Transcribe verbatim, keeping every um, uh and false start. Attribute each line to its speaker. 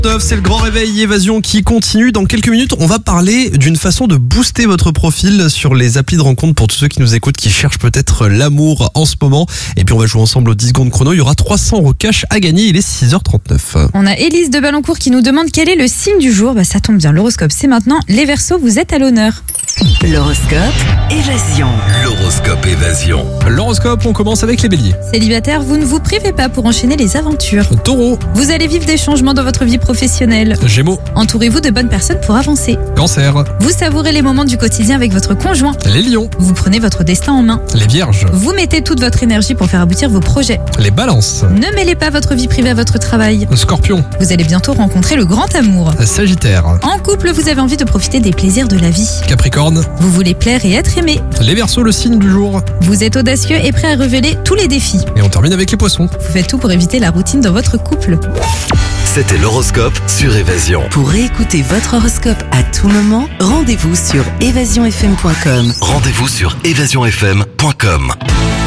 Speaker 1: C'est le grand réveil Évasion qui continue. Dans quelques minutes, on va parler d'une façon de booster votre profil sur les applis de rencontre pour tous ceux qui nous écoutent, qui cherchent peut-être l'amour en ce moment. Et puis on va jouer ensemble aux dix secondes chrono. Il y aura trois cents euros cash à gagner. Il est six heures trente-neuf.
Speaker 2: On a Élise de Ballancourt qui nous demande quel est le signe du jour. Bah, ça tombe bien, l'horoscope c'est maintenant. Les Verseaux, vous êtes à l'honneur.
Speaker 3: L'horoscope Évasion.
Speaker 4: L'horoscope Évasion.
Speaker 1: L'horoscope, on commence avec les béliers.
Speaker 2: Célibataire, vous ne vous privez pas pour enchaîner les aventures.
Speaker 1: Taureau.
Speaker 2: Vous allez vivre des changements dans votre vie professionnelle.
Speaker 1: Gémeaux.
Speaker 2: Entourez-vous de bonnes personnes pour avancer.
Speaker 1: Cancer.
Speaker 2: Vous savourez les moments du quotidien avec votre conjoint.
Speaker 1: Les lions.
Speaker 2: Vous prenez votre destin en main.
Speaker 1: Les vierges.
Speaker 2: Vous mettez toute votre énergie pour faire aboutir vos projets.
Speaker 1: Les balances.
Speaker 2: Ne mêlez pas votre vie privée à votre travail.
Speaker 1: Scorpion.
Speaker 2: Vous allez bientôt rencontrer le grand amour.
Speaker 1: Sagittaire.
Speaker 2: En couple, vous avez envie de profiter des plaisirs de la vie.
Speaker 1: Capricorne.
Speaker 2: Vous voulez plaire et être aimé.
Speaker 1: Les Verseaux, le signe du jour.
Speaker 2: Vous êtes audacieux et prêt à relever tous les défis.
Speaker 1: Et on termine avec les poissons.
Speaker 2: Vous faites tout pour éviter la routine dans votre couple.
Speaker 4: C'était l'horoscope sur Évasion.
Speaker 3: Pour réécouter votre horoscope à tout moment, rendez-vous sur évasion f m point com.
Speaker 4: Rendez-vous sur évasion f m point com.